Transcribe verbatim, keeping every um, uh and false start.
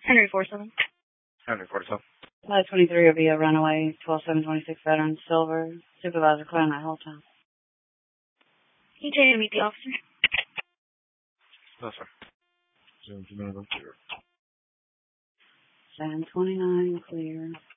Henry forty-seven. Henry forty-seven. five twenty-three will be a runaway, twelve seven twenty-six veteran, silver, supervisor clear on that whole time. Can you tell you to meet the officer? No, sir. seven twenty-nine clear.